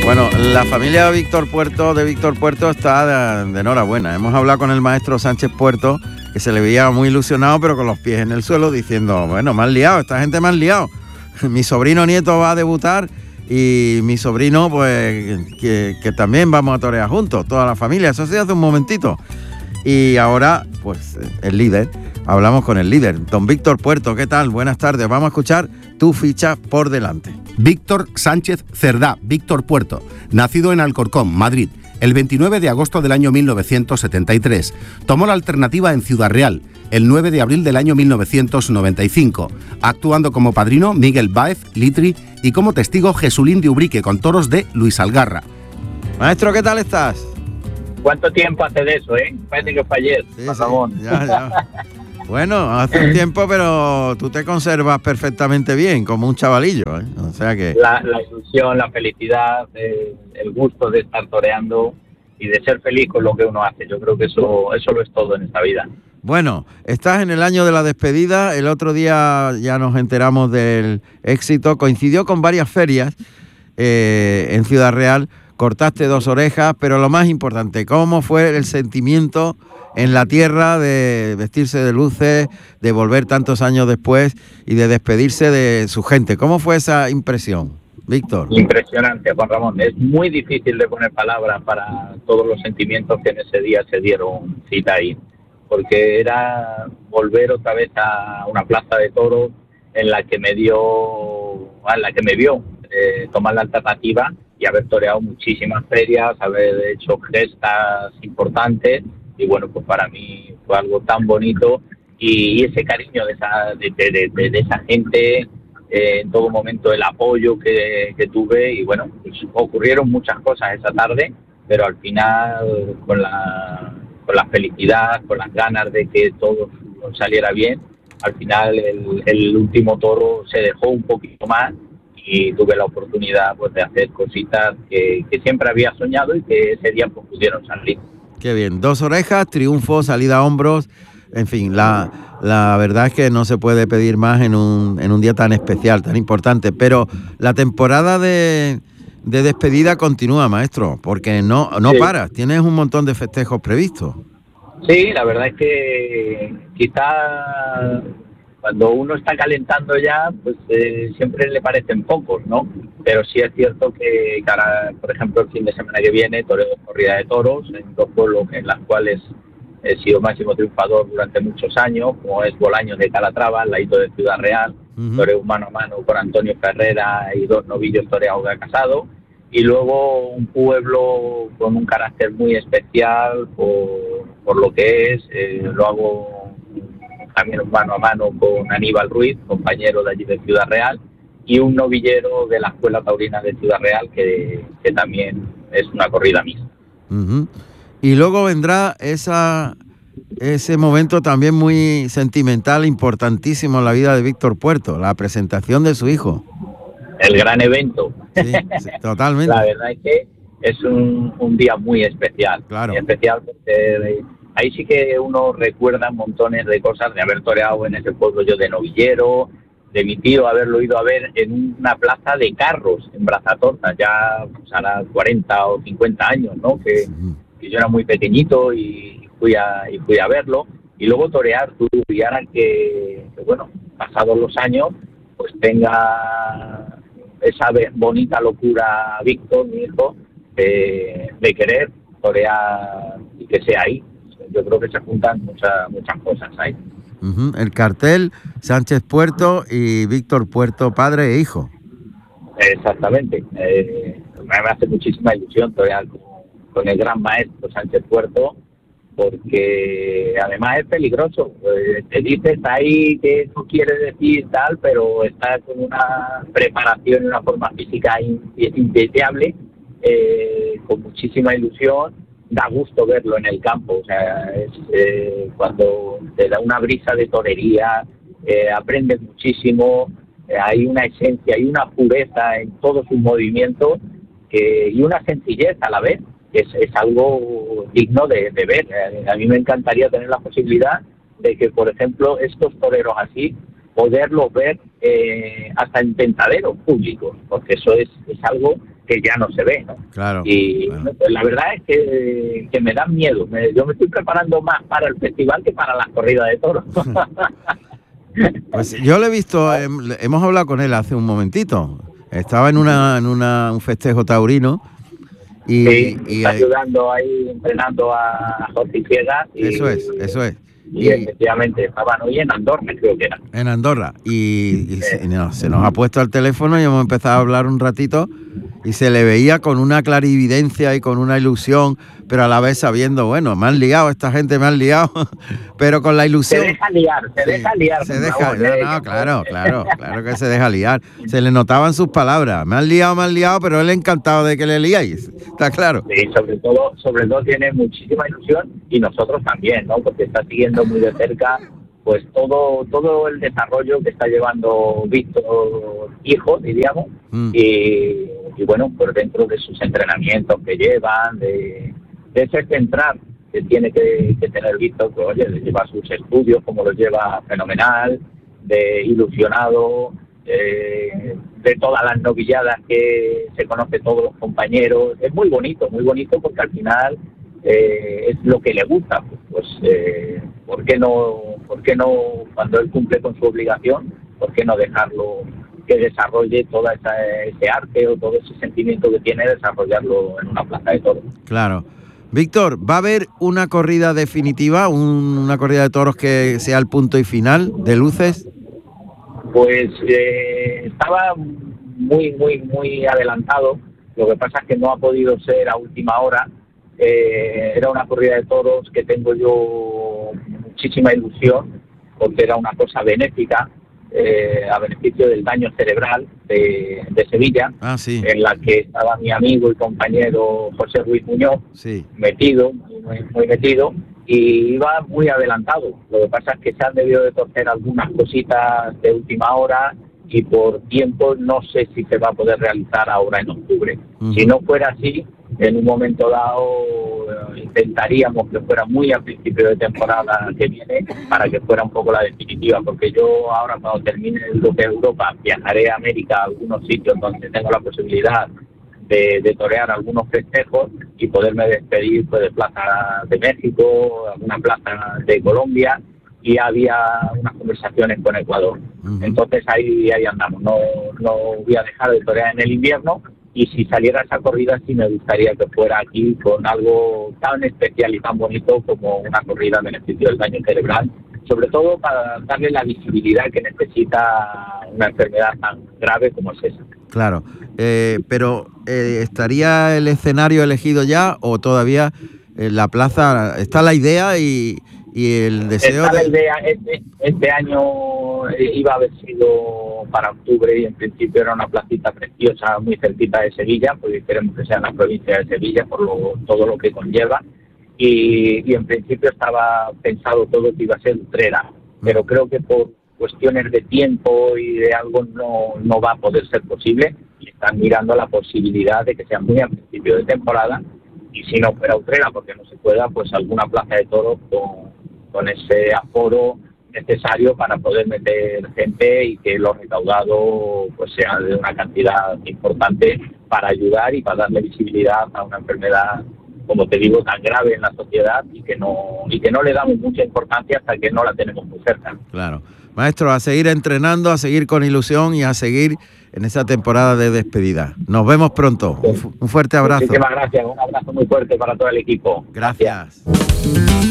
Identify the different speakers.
Speaker 1: Bueno, la familia de Víctor Puerto está de enhorabuena. Hemos hablado con el maestro Sánchez Puerto, que se le veía muy ilusionado, pero con los pies en el suelo, diciendo, bueno, me han liado, esta gente me han liado. Mi sobrino nieto va a debutar y mi sobrino, pues, que también vamos a torear juntos, toda la familia. Eso se hace un momentito. Y ahora, pues, el líder. Hablamos con el líder, don Víctor Puerto. ¿Qué tal? Buenas tardes. Vamos a escuchar tu ficha por delante.
Speaker 2: Víctor Sánchez Cerdá, Víctor Puerto, nacido en Alcorcón, Madrid, el 29 de agosto del año 1973. Tomó la alternativa en Ciudad Real, el 9 de abril del año 1995, actuando como padrino Miguel Báez, Litri, y como testigo Jesulín de Ubrique con toros de Luis Algarra.
Speaker 1: Maestro, ¿qué tal estás?
Speaker 3: ¿Cuánto tiempo hace de eso, Parece que fue ayer,
Speaker 1: Sí,
Speaker 3: Ramón.
Speaker 1: sí, ya. Bueno, hace un tiempo, pero tú te conservas perfectamente bien, como un chavalillo, ¿eh? O sea que...
Speaker 3: La ilusión, la felicidad, el gusto de estar toreando y de ser feliz con lo que uno hace. Yo creo que eso lo es todo en esta vida.
Speaker 1: Bueno, estás en el año de la despedida. El otro día ya nos enteramos del éxito. Coincidió con varias ferias en Ciudad Real. Cortaste 2 orejas, pero lo más importante, ¿cómo fue el sentimiento en la tierra de vestirse de luces, de volver tantos años después y de despedirse de su gente? ¿Cómo fue esa impresión, Víctor?
Speaker 3: Impresionante, Juan Ramón. Es muy difícil de poner palabras para todos los sentimientos que en ese día se dieron cita ahí, porque era volver otra vez a una plaza de toros en la que me vio tomar la alternativa y haber toreado muchísimas ferias, haber hecho gestas importantes. Y bueno, pues para mí fue algo tan bonito y ese cariño de esa gente, en todo momento el apoyo que tuve. Y bueno, pues ocurrieron muchas cosas esa tarde, pero al final con la felicidad, con las ganas de que todo saliera bien, al final el último toro se dejó un poquito más y tuve la oportunidad, pues, de hacer cositas que siempre había soñado y que ese día, pues, pudieron salir.
Speaker 1: Qué bien, 2 orejas, triunfo, salida a hombros, en fin, la verdad es que no se puede pedir más en un día tan especial, tan importante, pero la temporada de despedida continúa, maestro, porque no
Speaker 3: Sí.
Speaker 1: paras, tienes un montón de festejos previstos.
Speaker 3: Sí, la verdad es que quizá cuando uno está calentando ya, pues siempre le parecen pocos, ¿no? Pero sí es cierto que, por ejemplo, el fin de semana que viene toreo corrida de toros en 2 pueblos en las cuales he sido máximo triunfador durante muchos años, como es Bolaños de Calatrava, al ladito de Ciudad Real. Toreo mano a mano con Antonio Ferrera y 2 novillos toreados de Casado. Y luego un pueblo con un carácter muy especial por lo que es, lo hago también mano a mano con Aníbal Ruiz, compañero de allí de Ciudad Real, y un novillero de la Escuela Taurina de Ciudad Real, que también es una corrida mixta.
Speaker 1: Y luego vendrá ese momento también muy sentimental, importantísimo en la vida de Víctor Puerto, la presentación de su hijo.
Speaker 3: El gran evento.
Speaker 1: Sí, totalmente.
Speaker 3: La verdad es que es un día muy especial.
Speaker 1: Claro.
Speaker 3: Muy especial porque ahí sí que uno recuerda montones de cosas, de haber toreado en ese pueblo yo de novillero, de mi tío haberlo ido a ver en una plaza de carros en Brazatorta, ya pues hará 40 o 50 años, ¿no? Que yo era muy pequeñito y fui a verlo. Y luego torear tú, y ahora que bueno, pasados los años, pues tenga esa bonita locura Víctor, mi hijo, de querer torear y que sea ahí. Yo creo que se juntan muchas cosas ahí.
Speaker 1: El cartel, Sánchez Puerto y Víctor Puerto, padre e hijo.
Speaker 3: Exactamente. Me hace muchísima ilusión torear con el gran maestro Sánchez Puerto, porque además es peligroso. Te dices ahí que no quiere decir tal, pero está con una preparación y una forma física indeseable, con muchísima ilusión. Da gusto verlo en el campo, o sea, es cuando te da una brisa de torería, aprendes muchísimo, hay una esencia, hay una pureza en todos sus movimientos y una sencillez a la vez, que es algo digno de ver. A mí me encantaría tener la posibilidad de que, por ejemplo, estos toreros así, poderlos ver hasta en tentaderos públicos, porque eso es algo que ya no se ve, ¿no?
Speaker 1: Claro.
Speaker 3: Y
Speaker 1: Bueno.
Speaker 3: pues, la verdad es que me dan miedo. Yo me estoy preparando más para el festival que para las corridas de toros.
Speaker 1: Pues yo le he visto, hemos hablado con él hace un momentito. Estaba en un festejo taurino y,
Speaker 3: Sí,
Speaker 1: y
Speaker 3: está ayudando ahí, entrenando a Jorge Ciegas.
Speaker 1: eso es.
Speaker 3: Y efectivamente estaban hoy en Andorra, creo que era.
Speaker 1: En Andorra. Y se nos ha puesto al teléfono y hemos empezado a hablar un ratito y se le veía con una clarividencia y con una ilusión, pero a la vez sabiendo, bueno, me han liado, esta gente me han liado, pero con la ilusión.
Speaker 3: Se deja liar.
Speaker 1: Se deja, claro que se deja liar. Se le notaban sus palabras. Me han liado, pero él encantado de que le liáis. Está claro.
Speaker 3: Sí, sobre todo tiene muchísima ilusión y nosotros también, ¿no? Porque está siguiendo muy de cerca pues todo el desarrollo que está llevando Víctor hijo, diríamos, y bueno, pues dentro de sus entrenamientos que llevan, de ese central que tiene que tener Víctor, pues oye, lleva sus estudios, como los lleva fenomenal, de ilusionado, de todas las novilladas que se conoce todos los compañeros. Es muy bonito porque al final es lo que le gusta. Pues ¿por qué no, cuando él cumple con su obligación, por qué no dejarlo que desarrolle todo ese arte o todo ese sentimiento que tiene, desarrollarlo en una plaza de toros?
Speaker 1: Claro. Víctor, ¿va a haber una corrida definitiva, una corrida de toros que sea el punto y final de luces?
Speaker 3: Pues estaba muy adelantado. Lo que pasa es que no ha podido ser a última hora. Era una corrida de toros que tengo yo muchísima ilusión, porque era una cosa benéfica, a beneficio del daño cerebral de Sevilla,
Speaker 1: sí.
Speaker 3: En la que estaba mi amigo y compañero José Ruiz Muñoz,
Speaker 1: sí,
Speaker 3: metido, muy metido, y iba muy adelantado. Lo que pasa es que se han debido de torcer algunas cositas de última hora y por tiempo no sé si se va a poder realizar ahora en octubre. Si no fuera así, en un momento dado intentaríamos que fuera muy a principio de temporada que viene, para que fuera un poco la definitiva, porque yo ahora, cuando termine el Duque de Europa, viajaré a América, a algunos sitios donde tengo la posibilidad de torear algunos festejos y poderme despedir pues de Plaza de México, alguna plaza de Colombia, y había unas conversaciones con Ecuador. Entonces ahí andamos. No voy a dejar de torear en el invierno, y si saliera esa corrida sí me gustaría que fuera aquí con algo tan especial y tan bonito como una corrida a beneficio del daño cerebral, sobre todo para darle la visibilidad que necesita una enfermedad tan grave como es esa.
Speaker 1: Claro, pero ¿estaría el escenario elegido ya o todavía la plaza? ¿Está la idea y el deseo?
Speaker 3: Está la idea. Este año iba a haber sido para octubre y en principio era una placita preciosa muy cerquita de Sevilla, porque queremos que sea en la provincia de Sevilla por todo lo que conlleva, y en principio estaba pensado todo que iba a ser Utrera, pero creo que por cuestiones de tiempo y de algo no va a poder ser posible, y están mirando la posibilidad de que sea muy a principio de temporada, y si no fuera Utrera porque no se pueda, pues alguna plaza de toros con ese aforo necesario para poder meter gente y que lo recaudado pues sea de una cantidad importante para ayudar y para darle visibilidad a una enfermedad, como te digo, tan grave en la sociedad y que no le damos mucha importancia hasta que no la tenemos muy cerca.
Speaker 1: Claro. Maestro, a seguir entrenando, a seguir con ilusión y a seguir en esa temporada de despedida. Nos vemos pronto. Un fuerte abrazo.
Speaker 3: Muchísimas gracias. Un abrazo muy fuerte para todo el equipo.
Speaker 1: Gracias.